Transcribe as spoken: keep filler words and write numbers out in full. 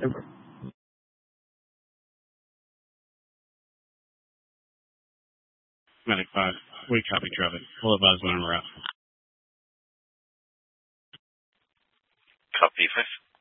Medic five, we copy traffic. We'll advise when we're out. Copy five.